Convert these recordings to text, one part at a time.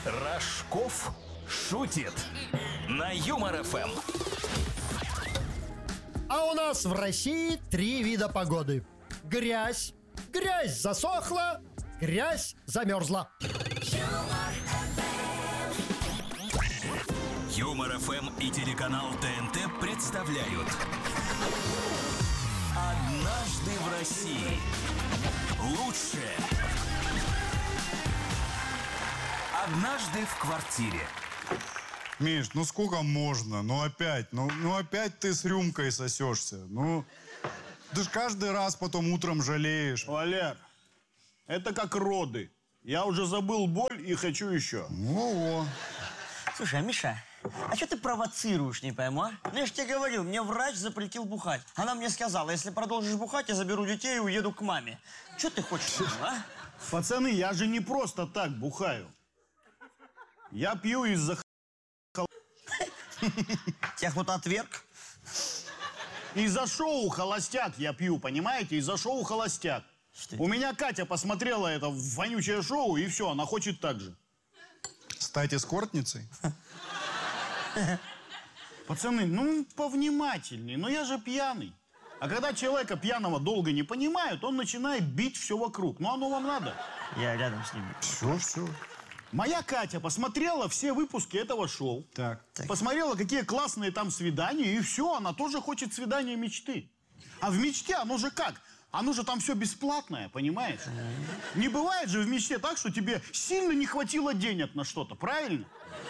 Рожков шутит на Юмор ФМ. А у нас в России 3 вида погоды. Грязь. Грязь засохла. Грязь замерзла. Юмор ФМ и телеканал ТНТ представляют «Однажды в России». Лучшее. Однажды в квартире. Миш, ну сколько можно? Ну опять ты с рюмкой сосешься. Ну, ты ж каждый раз потом утром жалеешь. Валер, это как роды. Я уже забыл боль и хочу еще. Во-во. Слушай, а Миша, а что ты провоцируешь, не пойму, а? Ну, я же тебе говорил, мне врач запретил бухать. Она мне сказала, если продолжишь бухать, я заберу детей и уеду к маме. Что ты хочешь, а? Пацаны, я же не просто так бухаю. Я пью из-за Тебя кто-то отверг? из-за шоу «Холостяк» я пью, понимаете? Из-за шоу «Холостяк». У меня Катя посмотрела это вонючее шоу, и все, она хочет так же. Стать эскортницей? Пацаны, ну повнимательней, но я же пьяный. А когда человека пьяного долго не понимают, он начинает бить все вокруг. Ну оно вам надо? Я рядом с ним. Все. Моя Катя посмотрела все выпуски этого шоу. Так. Посмотрела, какие классные там свидания, и все, она тоже хочет свидания мечты. А в мечте оно же как? Оно же там все бесплатное, понимаешь? Не бывает же в мечте так, что тебе сильно не хватило денег на что-то, правильно?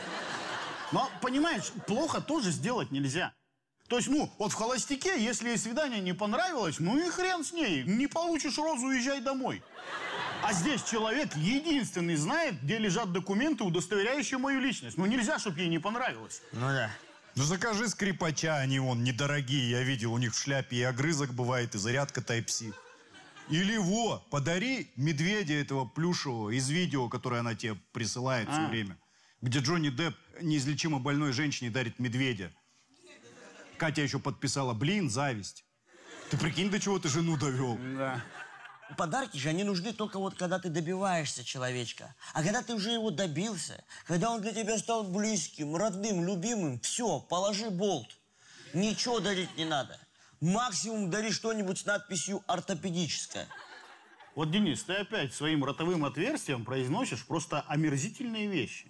Но, понимаешь, плохо тоже сделать нельзя. То есть, вот в «Холостяке», если ей свидание не понравилось, ну и хрен с ней. Не получишь розу, уезжай домой. А здесь человек единственный знает, где лежат документы, удостоверяющие мою личность. Ну нельзя, чтобы ей не понравилось. Ну да. Ну закажи скрипача, они вон недорогие. Я видел, у них в шляпе и огрызок бывает, и зарядка Type-C. Или подари медведя этого плюшевого из видео, которое она тебе присылает все время. Где Джонни Депп неизлечимо больной женщине дарит медведя. Катя еще подписала, зависть. Ты прикинь, до чего ты жену довел. Да. Подарки же, они нужны только вот когда ты добиваешься человечка. А когда ты уже его добился, когда он для тебя стал близким, родным, любимым, все, положи болт. Ничего дарить не надо. Максимум дари что-нибудь с надписью «ортопедическое». Вот, Денис, ты опять своим ротовым отверстием произносишь просто омерзительные вещи.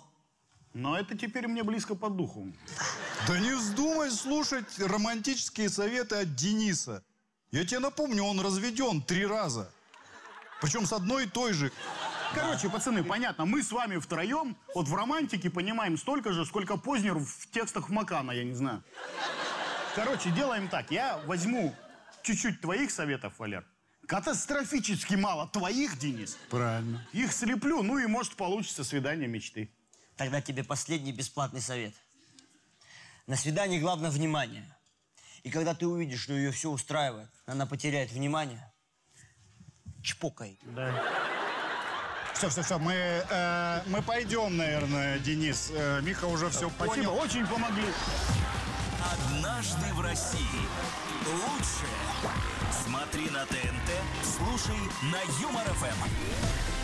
Но это теперь мне близко по духу. Да не вздумай слушать романтические советы от Дениса. Я тебе напомню, он разведен 3 раза. Причем с одной и той же. Короче, пацаны, понятно, мы с вами втроем вот в романтике понимаем столько же, сколько Познер в текстах Макана, я не знаю. Короче, делаем так. Я возьму чуть-чуть твоих советов, Валер. Катастрофически мало твоих, Денис. Правильно. Их слеплю, ну и может получится свидание мечты. Тогда тебе последний бесплатный совет. На свидании главное внимание. И когда ты увидишь, что ее все устраивает, она потеряет внимание, чпокай. Да. Все, мы пойдем, наверное, Денис. Миха уже все Спасибо, понял. очень помогли. «Однажды в России». Лучшее. Смотри на ТНТ, слушай на Юмор ФМ.